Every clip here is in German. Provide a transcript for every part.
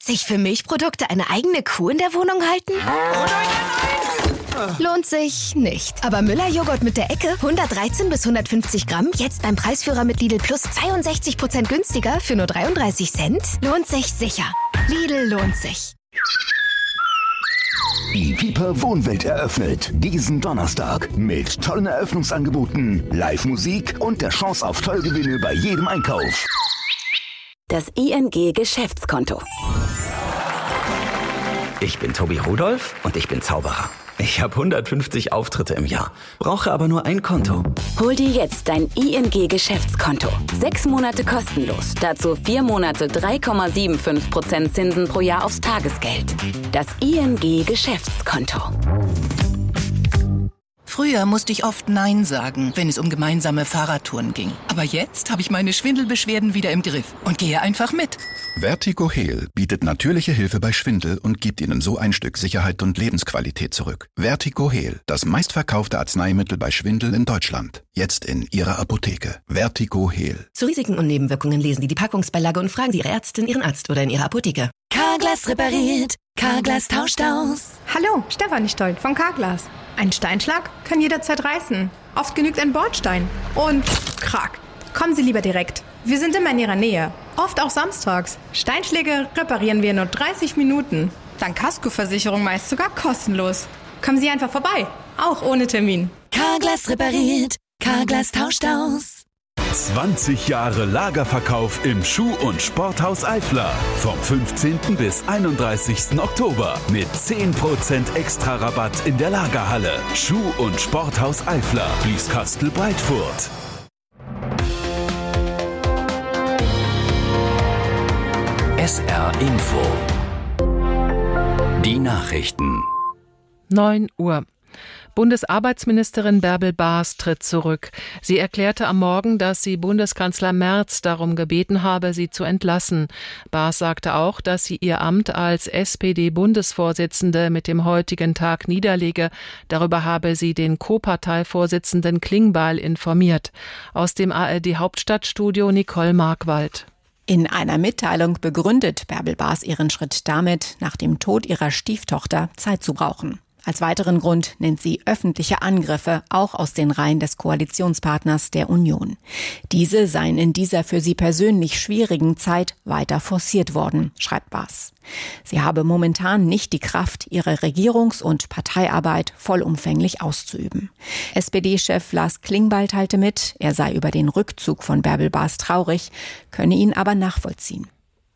Sich für Milchprodukte eine eigene Kuh in der Wohnung halten? Lohnt sich nicht. Aber Müller-Joghurt mit der Ecke, 113 bis 150 Gramm, jetzt beim Preisführer mit Lidl Plus 62% günstiger für nur 33 Cent? Lohnt sich sicher. Lidl lohnt sich. Die Piper Wohnwelt eröffnet diesen Donnerstag mit tollen Eröffnungsangeboten, Live-Musik und der Chance auf Tollgewinne bei jedem Einkauf. Das ING Geschäftskonto. Ich bin Tobi Rudolph und ich bin Zauberer. Ich habe 150 Auftritte im Jahr, brauche aber nur ein Konto. Hol dir jetzt dein ING Geschäftskonto. 6 Monate kostenlos. Dazu 4 Monate 3,75% Zinsen pro Jahr aufs Tagesgeld. Das ING Geschäftskonto. Früher musste ich oft Nein sagen, wenn es um gemeinsame Fahrradtouren ging. Aber jetzt habe ich meine Schwindelbeschwerden wieder im Griff und gehe einfach mit. Vertigo Heal bietet natürliche Hilfe bei Schwindel und gibt Ihnen so ein Stück Sicherheit und Lebensqualität zurück. Vertigo Heal, das meistverkaufte Arzneimittel bei Schwindel in Deutschland. Jetzt in Ihrer Apotheke. Vertigo Heal. Zu Risiken und Nebenwirkungen lesen Sie die Packungsbeilage und fragen Sie Ihre Ärztin, Ihren Arzt oder in Ihrer Apotheke. Carglass repariert. Carglass tauscht aus. Hallo, Stefanie Stolt von Carglass. Ein Steinschlag kann jederzeit reißen. Oft genügt ein Bordstein. Und krack. Kommen Sie lieber direkt. Wir sind immer in Ihrer Nähe. Oft auch samstags. Steinschläge reparieren wir in nur 30 Minuten. Dank Kaskoversicherung meist sogar kostenlos. Kommen Sie einfach vorbei. Auch ohne Termin. Carglass repariert. Carglass tauscht aus. 20 Jahre Lagerverkauf im Schuh- und Sporthaus Eifler. Vom 15. bis 31. Oktober mit 10% extra Rabatt in der Lagerhalle. Schuh- und Sporthaus Eifler, Blieskastel-Breitfurt. SR Info. Die Nachrichten. 9 Uhr. Bundesarbeitsministerin Bärbel Baas tritt zurück. Sie erklärte am Morgen, dass sie Bundeskanzler Merz darum gebeten habe, sie zu entlassen. Baas sagte auch, dass sie ihr Amt als SPD-Bundesvorsitzende mit dem heutigen Tag niederlege. Darüber habe sie den Co-Parteivorsitzenden Klingbeil informiert. Aus dem ARD-Hauptstadtstudio Nicole Markwald. In einer Mitteilung begründet Bärbel Baas ihren Schritt damit, nach dem Tod ihrer Stieftochter Zeit zu brauchen. Als weiteren Grund nennt sie öffentliche Angriffe, auch aus den Reihen des Koalitionspartners der Union. Diese seien in dieser für sie persönlich schwierigen Zeit weiter forciert worden, schreibt Baas. Sie habe momentan nicht die Kraft, ihre Regierungs- und Parteiarbeit vollumfänglich auszuüben. SPD-Chef Lars Klingbeil teilte mit, er sei über den Rückzug von Bärbel Baas traurig, könne ihn aber nachvollziehen.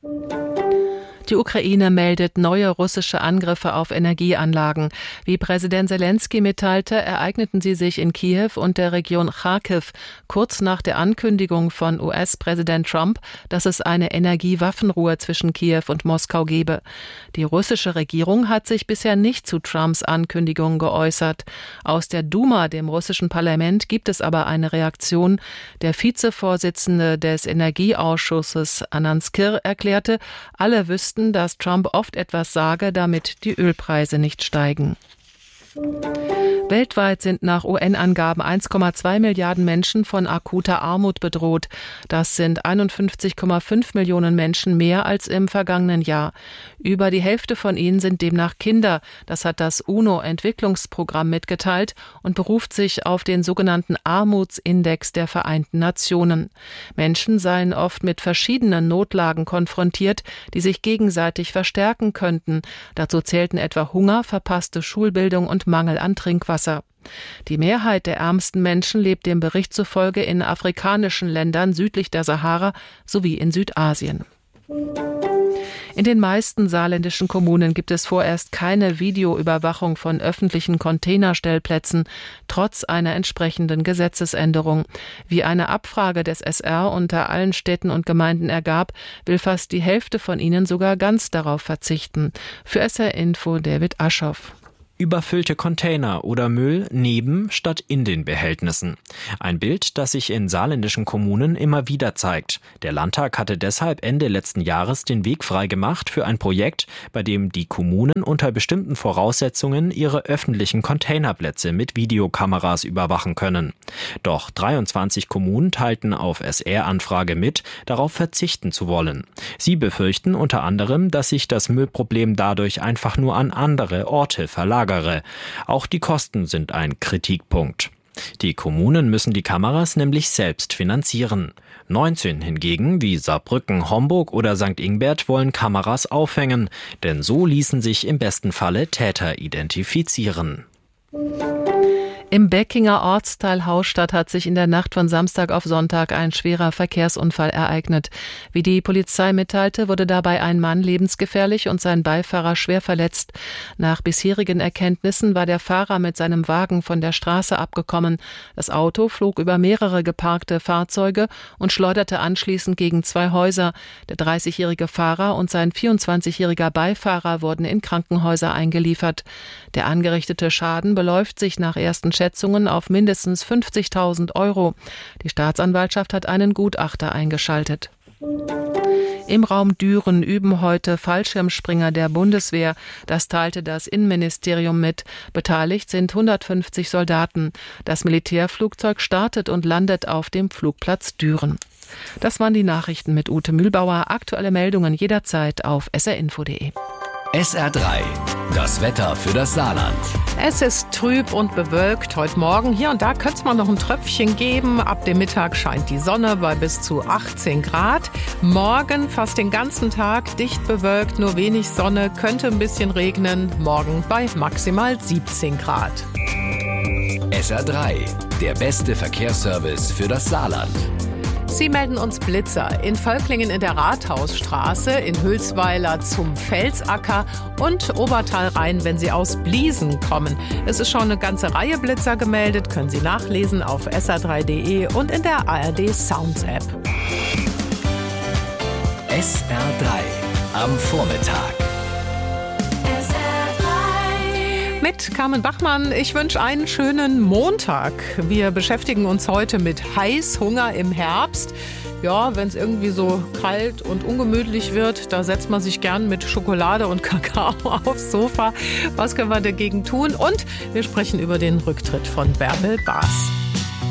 Die Ukraine meldet neue russische Angriffe auf Energieanlagen. Wie Präsident Selenskyj mitteilte, ereigneten sie sich in Kiew und der Region Charkiw kurz nach der Ankündigung von US-Präsident Trump, dass es eine Energiewaffenruhe zwischen Kiew und Moskau gebe. Die russische Regierung hat sich bisher nicht zu Trumps Ankündigung geäußert. Aus der Duma, dem russischen Parlament, gibt es aber eine Reaktion. Der Vizevorsitzende des Energieausschusses, Anand Skir, erklärte, alle wüssten, dass Trump oft etwas sage, damit die Ölpreise nicht steigen. Weltweit sind nach UN-Angaben 1,2 Milliarden Menschen von akuter Armut bedroht. Das sind 51,5 Millionen Menschen mehr als im vergangenen Jahr. Über die Hälfte von ihnen sind demnach Kinder. Das hat das UNO-Entwicklungsprogramm mitgeteilt und beruft sich auf den sogenannten Armutsindex der Vereinten Nationen. Menschen seien oft mit verschiedenen Notlagen konfrontiert, die sich gegenseitig verstärken könnten. Dazu zählten etwa Hunger, verpasste Schulbildung und Mangel an Trinkwasser. Die Mehrheit der ärmsten Menschen lebt dem Bericht zufolge in afrikanischen Ländern südlich der Sahara sowie in Südasien. In den meisten saarländischen Kommunen gibt es vorerst keine Videoüberwachung von öffentlichen Containerstellplätzen, trotz einer entsprechenden Gesetzesänderung. Wie eine Abfrage des SR unter allen Städten und Gemeinden ergab, will fast die Hälfte von ihnen sogar ganz darauf verzichten. Für SR Info David Aschoff. Überfüllte Container oder Müll neben statt in den Behältnissen. Ein Bild, das sich in saarländischen Kommunen immer wieder zeigt. Der Landtag hatte deshalb Ende letzten Jahres den Weg freigemacht für ein Projekt, bei dem die Kommunen unter bestimmten Voraussetzungen ihre öffentlichen Containerplätze mit Videokameras überwachen können. Doch 23 Kommunen teilten auf SR-Anfrage mit, darauf verzichten zu wollen. Sie befürchten unter anderem, dass sich das Müllproblem dadurch einfach nur an andere Orte verlagere. Auch die Kosten sind ein Kritikpunkt. Die Kommunen müssen die Kameras nämlich selbst finanzieren. 19 hingegen, wie Saarbrücken, Homburg oder St. Ingbert, wollen Kameras aufhängen, denn so ließen sich im besten Falle Täter identifizieren. Im Beckinger Ortsteil Hausstadt hat sich in der Nacht von Samstag auf Sonntag ein schwerer Verkehrsunfall ereignet. Wie die Polizei mitteilte, wurde dabei ein Mann lebensgefährlich und sein Beifahrer schwer verletzt. Nach bisherigen Erkenntnissen war der Fahrer mit seinem Wagen von der Straße abgekommen. Das Auto flog über mehrere geparkte Fahrzeuge und schleuderte anschließend gegen 2 Häuser. Der 30-jährige Fahrer und sein 24-jähriger Beifahrer wurden in Krankenhäuser eingeliefert. Der angerichtete Schaden beläuft sich nach ersten Schätzungen auf mindestens 50.000 €. Die Staatsanwaltschaft hat einen Gutachter eingeschaltet. Im Raum Düren üben heute Fallschirmspringer der Bundeswehr. Das teilte das Innenministerium mit. Beteiligt sind 150 Soldaten. Das Militärflugzeug startet und landet auf dem Flugplatz Düren. Das waren die Nachrichten mit Ute Mühlbauer. Aktuelle Meldungen jederzeit auf srinfo.de. SR3, das Wetter für das Saarland. Es ist trüb und bewölkt heute Morgen. Hier und da könnte es mal noch ein Tröpfchen geben. Ab dem Mittag scheint die Sonne bei bis zu 18 Grad. Morgen fast den ganzen Tag dicht bewölkt, nur wenig Sonne, könnte ein bisschen regnen. Morgen bei maximal 17 Grad. SR3, der beste Verkehrsservice für das Saarland. Sie melden uns Blitzer in Völklingen in der Rathausstraße, in Hülsweiler zum Felsacker und Obertalrhein, wenn Sie aus Bliesen kommen. Es ist schon eine ganze Reihe Blitzer gemeldet, können Sie nachlesen auf sr3.de und in der ARD Sounds App. SR3 am Vormittag. Mit Carmen Bachmann. Ich wünsche einen schönen Montag. Wir beschäftigen uns heute mit Heißhunger im Herbst. Ja, wenn es irgendwie so kalt und ungemütlich wird, da setzt man sich gern mit Schokolade und Kakao aufs Sofa. Was können wir dagegen tun? Und wir sprechen über den Rücktritt von Bärbel Baas.